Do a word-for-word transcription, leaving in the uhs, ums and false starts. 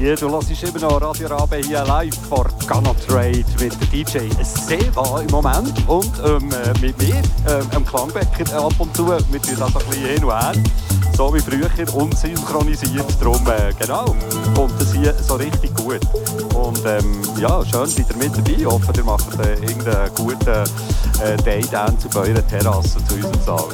hier, du hörst immer noch Radio Rabe hier live vor Gunner Trade mit der D J Seva im Moment und ähm, mit mir, ähm, am Klangbecker ab und zu. Wir tun das ein bisschen hin und her, so wie früher, unsynchronisiert. Darum, äh, genau, kommt das hier so richtig gut. Und ähm, ja, schön seid ihr mit dabei. Ich hoffe, ihr macht äh, irgendeinen guten äh, Day-Dance auf eurer Terrasse zu unserem Saal.